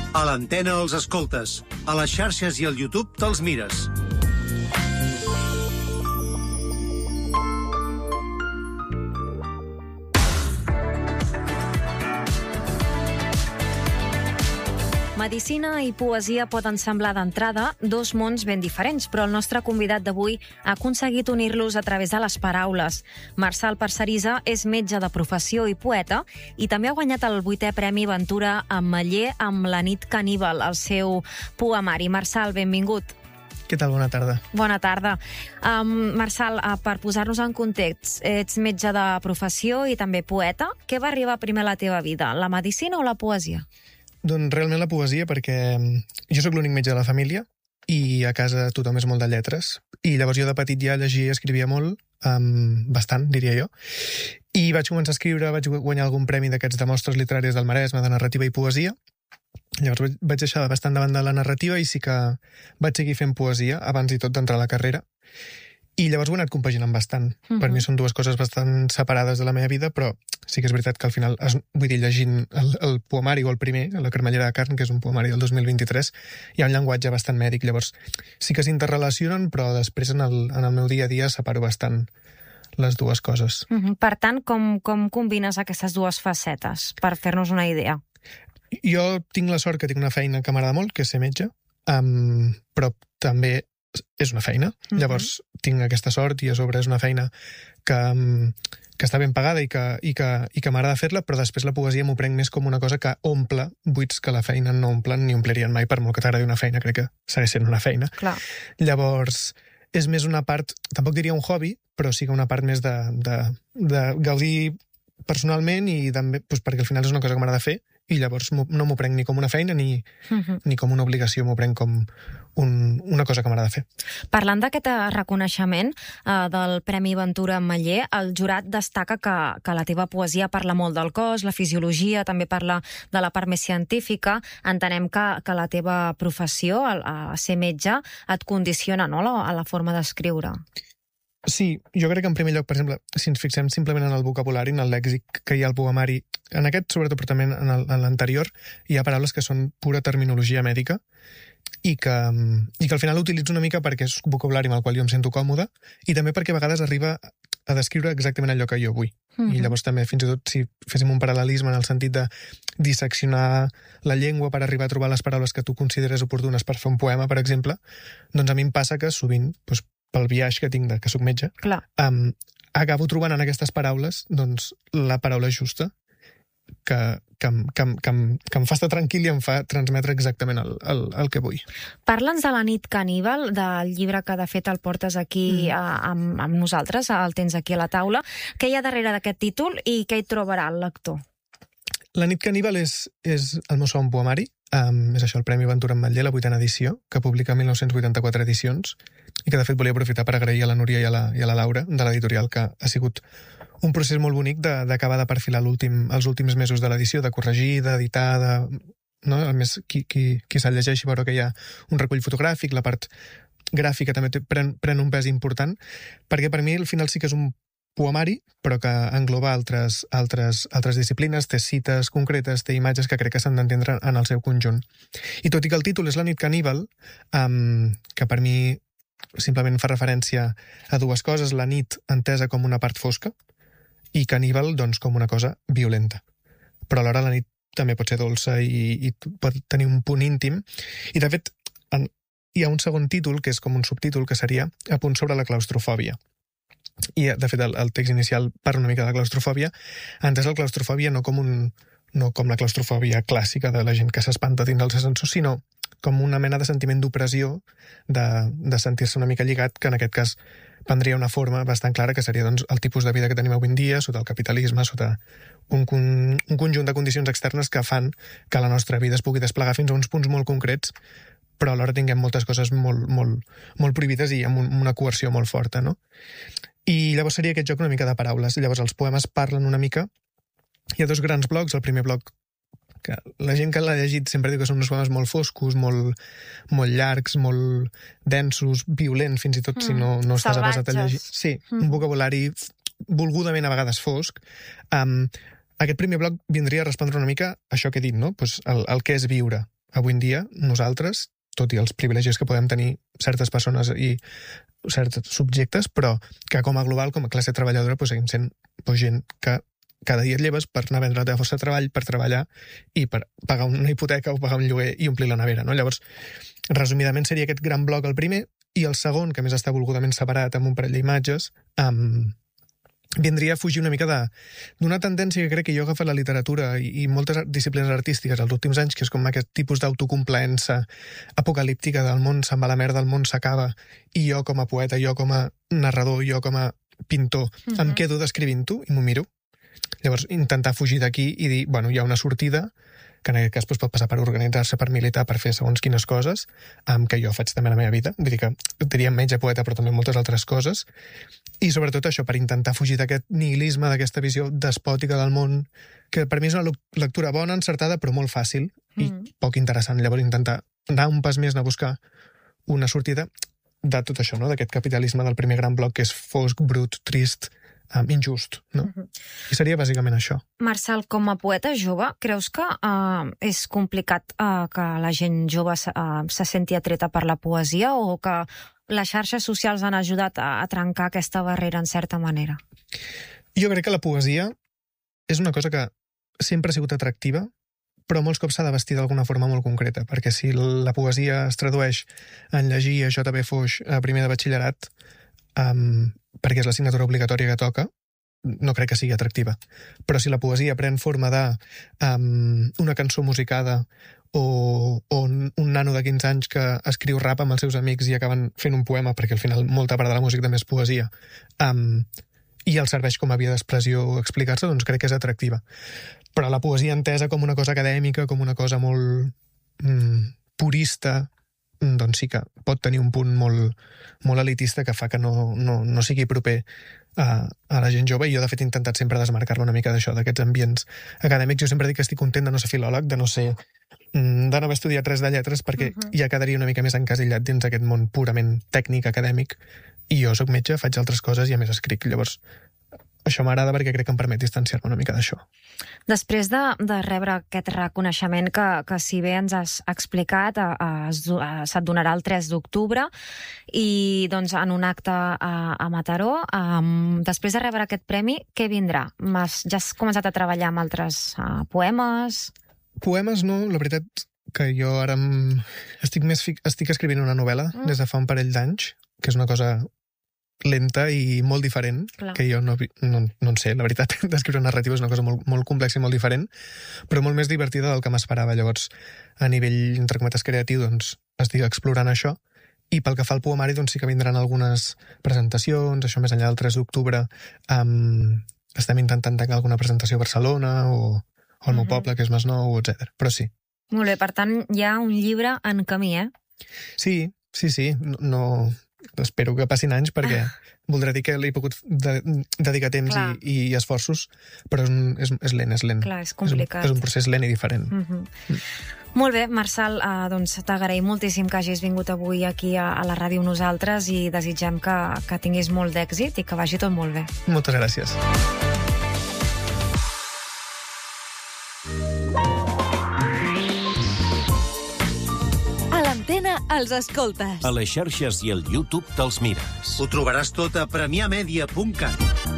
A l'antena els escoltes, a les xarxes i al YouTube te'ls mires. Medicina i poesia poden semblar d'entrada dos mons ben diferents, però el nostre convidat d'avui ha aconseguit unir-los a través de les paraules. Marçal Parcerisa és metge de professió i poeta i també ha guanyat el 8è Premi Ventura Ametller amb La nit caníbal, el seu poemari. Marçal, benvingut. Què tal? Bona tarda. Bona tarda. Marçal, per posar-nos en context, ets metge de professió i també poeta. Què va arribar primer a la teva vida, la medicina o la poesia? Doncs realment la poesia, perquè jo sóc l'únic metge de la família i a casa tothom és molt de lletres. I llavors jo de petit ja llegia i escrivia molt, bastant, diria jo. I vaig començar a escriure, vaig guanyar algun premi d'aquests de mostres literàries del Maresme, de narrativa i poesia. Llavors vaig deixar bastant davant de la narrativa i sí que vaig seguir fent poesia abans i tot d'entrar a la carrera. I llavors ho he anat compaginant bastant. Per mi són dues coses bastant separades de la meva vida, però sí que és veritat que al final, vull dir, llegint el poemari o el primer, La cremallera de carn, que és un poemari del 2023, hi ha un llenguatge bastant mèdic. Llavors sí que s'interrelacionen, però després en el meu dia a dia separo bastant les dues coses. Per tant, com combines aquestes dues facetes, per fer-nos una idea? Jo tinc la sort que tinc una feina que m'agrada molt, que és ser metge, però també és una feina. Llavors tinc aquesta sort i a sobre és una feina que està ben pagada i que m'agrada fer-la, però després la poesia m'ho prenc més com una cosa que omple buits que la feina no omplen ni omplirien mai, per molt que t'agradi una feina, crec que segueix sent una feina. Clar. Llavors és més una part, tampoc diria un hobby, però sí que una part més de gaudir personalment i també perquè al final és una cosa que m'agrada fer i llavors no m'ho prenc ni com una feina ni com una obligació, m'ho prenc com una cosa que m'agrada fer. Parlant d'aquest reconeixement del Premi Ventura Ametller, el jurat destaca que la teva poesia parla molt del cos, la fisiologia, també parla de la part més científica. Entenem que la teva professió, a ser metge, et condiciona, no?, a la forma d'escriure. Sí, jo crec que en primer lloc, per exemple, si ens fixem simplement en el vocabulari, en el lèxic que hi ha al poemari, en aquest, sobretot, però també en l'anterior, hi ha paraules que són pura terminologia mèdica i que al final utilitzo una mica perquè és vocabulari amb el qual jo em sento còmode i també perquè a vegades arriba a descriure exactament allò que jo vull. I llavors també, fins i tot, si féssim un paral·lelisme en el sentit de disseccionar la llengua per arribar a trobar les paraules que tu consideres oportunes per fer un poema, per exemple, doncs a mi em passa que sovint, pel viatge que tinc que soc metge, acabo trobant en aquestes paraules doncs, la paraula justa que em fa estar tranquil i em fa transmetre exactament el que vull. Parla'ns de La nit caníbal, del llibre que de fet el portes aquí amb nosaltres, el tens aquí a la taula. Què hi ha darrere d'aquest títol i què hi trobarà el lector? La nit caníbal és el meu segon poemari. És això, el Premi Ventura Ametller, la 8a edició, que publica 1984 edicions, i que de fet volia aprofitar per agrair a la Núria i a la Laura, de l'editorial, que ha sigut un procés molt bonic d'acabar de perfilar els últims mesos de l'edició, de corregir, d'editar, no? A més, qui se'l llegeixi veurà que hi ha un recull fotogràfic, la part gràfica també pren un pes important, perquè per mi al final sí que és un poemari, però que engloba altres disciplines, té cites concretes, té imatges que crec que s'han d'entendre en el seu conjunt. I tot i que el títol és La nit caníbal, que per mi simplement fa referència a dues coses, la nit entesa com una part fosca i caníbal doncs, com una cosa violenta. Però alhora la nit també pot ser dolça i pot tenir un punt íntim. I de fet hi ha un segon títol, que és com un subtítol, que seria Apunt sobre la claustrofòbia. I, de fet, el text inicial parla una mica de claustrofòbia, entès la claustrofòbia no com la claustrofòbia clàssica de la gent que s'espanta dins dels ascensors, sinó com una mena de sentiment d'opressió, de sentir-se una mica lligat, que en aquest cas prendria una forma bastant clara, que seria doncs, el tipus de vida que tenim avui en dia, sota el capitalisme, sota un conjunt de condicions externes que fan que la nostra vida es pugui desplegar fins a uns punts molt concrets, però alhora tinguem moltes coses molt prohibides i amb una coerció molt forta, no? I llavors seria aquest joc una mica de paraules. Llavors els poemes parlen una mica. Hi ha dos grans blocs. El primer bloc, que la gent que l'ha llegit sempre diu que són uns poemes molt foscos, molt llargs, molt densos, violents, fins i tot si no estàs avesat a llegir. Sí, un vocabulari volgudament a vegades fosc. Aquest primer bloc vindria a respondre una mica a això que he dit, no? Pues el que és viure. avui en dia nosaltres, tot i els privilegis que podem tenir certes persones i certs subjectes, però que com a global, com a classe treballadora, seguim sent gent que cada dia et lleves per anar a vendre la teva força de treball, per treballar i per pagar una hipoteca o pagar un lloguer i omplir la nevera, no? Llavors, resumidament seria aquest gran bloc el primer, i el segon, que més està volgudament separat amb un parell d'imatges, vindria a fugir una mica d'una tendència que crec que jo he agafat la literatura i moltes disciplines artístiques als últims anys, que és com aquest tipus d'autocomplaença apocalíptica del món se'n va a la merda, el món s'acaba, i jo com a poeta, jo com a narrador, jo com a pintor, em quedo descrivint-ho i m'ho miro. Llavors, intentar fugir d'aquí i dir, bueno, hi ha una sortida, que en aquest cas pot passar per organitzar-se, per militar, per fer segons quines coses, que jo faig també a la meva vida. Vull dir que diríem menys poeta, però també moltes altres coses. I sobretot això, per intentar fugir d'aquest nihilisme, d'aquesta visió despòtica del món, que per mi és una lectura bona, encertada, però molt fàcil i poc interessant. Llavors, intentar anar un pas més, anar a buscar una sortida de tot això, no? D'aquest capitalisme del primer gran bloc, que és fosc, brut, trist, injust, no? I seria bàsicament això. Marçal, com a poeta jove, creus que és complicat que la gent jove se senti atreta per la poesia o que les xarxes socials han ajudat a trencar aquesta barrera en certa manera? Jo crec que la poesia és una cosa que sempre ha sigut atractiva, però molts cops s'ha de vestir d'alguna forma molt concreta, perquè si la poesia es tradueix en llegir a JB Foix a primer de batxillerat, perquè és l'assignatura obligatòria que toca, no crec que sigui atractiva. Però si la poesia pren forma de una cançó musicada o un nano de 15 anys que escriu rap amb els seus amics i acaben fent un poema, perquè al final molta part de la música també és poesia, i el serveix com a via d'expressió o explicar-se, doncs crec que és atractiva. Però la poesia entesa com una cosa acadèmica, com una cosa molt purista, doncs sí que pot tenir un punt molt elitista que fa que no sigui proper a la gent jove, i jo de fet he intentat sempre desmarcar-me una mica d'això, d'aquests ambients acadèmics. Jo sempre dic que estic content de no ser filòleg, de no haver estudiat res de lletres, perquè ja quedaria una mica més encasillat dins aquest món purament tècnic, acadèmic, i jo soc metge, faig altres coses i a més escric. Llavors, això m'agrada perquè crec que em permet distanciar-me una mica d'això. Després de rebre aquest reconeixement que si bé ens has explicat, se't donarà el 3 d'octubre i doncs en un acte a Mataró, després de rebre aquest premi, què vindrà? Ja has començat a treballar amb altres poemes? Poemes no, la veritat que jo ara estic escrivint una novel·la des de fa un parell d'anys, que és una cosa lenta i molt diferent, que jo no en sé, la veritat, d'escriure narrativa és una cosa molt complexa i molt diferent, però molt més divertida del que m'esperava. Llavors, a nivell, entre cometes, creatiu, doncs, estic explorant això, i pel que fa al poemari, doncs sí que vindran algunes presentacions, això més enllà del 3 d'octubre, estem intentant tancar alguna presentació a Barcelona o al meu poble, que és Masnou, etc. Però sí. Molt bé, per tant, hi ha un llibre en camí, eh? Sí. No... Espero que passin anys, perquè voldrà dir que l'he pogut dedicar temps i esforços, però és lent. Clar, és complicat. És un procés lent i diferent. Molt bé, Marçal, doncs t'agraïm moltíssim que hagis vingut avui aquí a la ràdio amb nosaltres i desitgem que tinguis molt d'èxit i que vagi tot molt bé. Moltes gràcies. Els escoltes. A les xarxes i al YouTube te'ls mires. Ho trobaràs tot a premiamedia.cat.